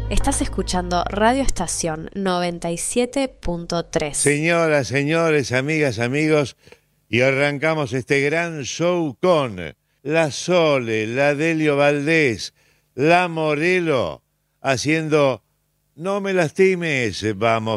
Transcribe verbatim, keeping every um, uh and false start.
Estás escuchando Radio Estación noventa y siete punto tres. Señoras, señores, amigas, amigos, y arrancamos este gran show con la Sole, la Delio Valdés, la Morelo, haciendo No me lastimes, vamos.